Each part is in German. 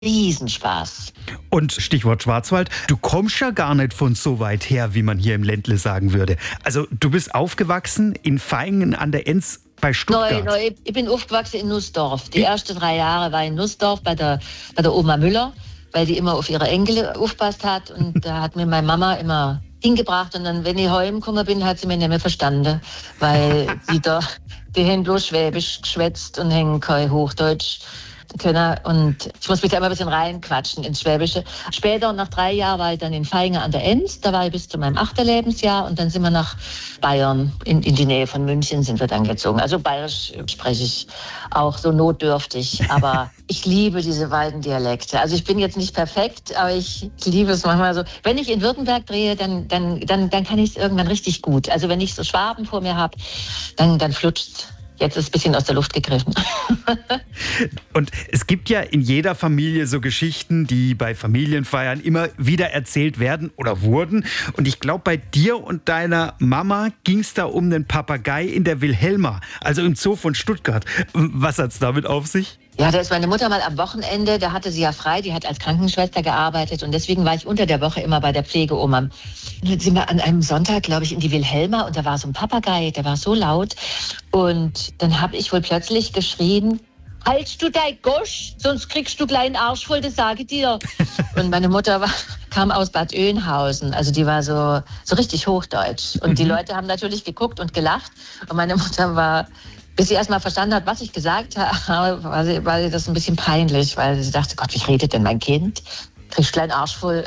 Riesenspaß. Und Stichwort Schwarzwald, du kommst ja gar nicht von so weit her, wie man hier im Ländle sagen würde. Also du bist aufgewachsen in Vaihingen an der Enz bei Stuttgart. Nein, ich bin aufgewachsen in Nussdorf. Die ersten 3 Jahre war ich in Nussdorf bei der Oma Müller, weil die immer auf ihre Enkel aufgepasst hat. Und da hat mir meine Mama immer hingebracht. Und dann, wenn ich heimgekommen bin, hat sie mich nicht mehr verstanden, weil die haben bloß Schwäbisch geschwätzt und haben kein Hochdeutsch können. Und ich muss mich da immer ein bisschen reinquatschen ins Schwäbische. Später, nach 3 Jahren, war ich dann in Vaihingen an der Enz. Da war ich bis zu meinem 8. Lebensjahr. Und dann sind wir nach Bayern, in die Nähe von München sind wir dann gezogen. Also Bayerisch spreche ich auch so notdürftig. Aber ich liebe diese beiden Dialekte. Also ich bin jetzt nicht perfekt, aber ich liebe es manchmal so. Wenn ich in Württemberg drehe, dann kann ich es irgendwann richtig gut. Also wenn ich so Schwaben vor mir habe, dann flutscht's. Jetzt ist es ein bisschen aus der Luft gegriffen. Und es gibt ja in jeder Familie so Geschichten, die bei Familienfeiern immer wieder erzählt werden oder wurden. Und ich glaube, bei dir und deiner Mama ging es da um den Papagei in der Wilhelma, also im Zoo von Stuttgart. Was hat's damit auf sich? Ja, da ist meine Mutter mal am Wochenende, da hatte sie ja frei, die hat als Krankenschwester gearbeitet und deswegen war ich unter der Woche immer bei der Pflegeoma. Und dann sind wir an einem Sonntag, glaube ich, in die Wilhelma und da war so ein Papagei, der war so laut und dann habe ich wohl plötzlich geschrien: Haltst du dein Gosch, sonst kriegst du gleich einen Arsch voll, das sage ich dir. Und meine Mutter kam aus Bad Oeynhausen, also die war so richtig hochdeutsch. Und die Leute haben natürlich geguckt und gelacht und meine Mutter war, bis sie erst mal verstanden hat, was ich gesagt habe, war sie das ein bisschen peinlich, weil sie dachte, Gott, wie redet denn mein Kind? Kriegst gleich einen Arsch voll.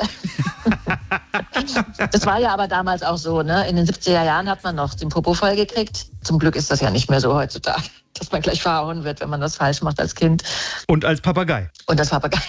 Das war ja aber damals auch so, ne? In den 70er Jahren hat man noch den Popo voll gekriegt. Zum Glück ist das ja nicht mehr so heutzutage, dass man gleich verhauen wird, wenn man das falsch macht als Kind. Und als Papagei. Und das Papagei.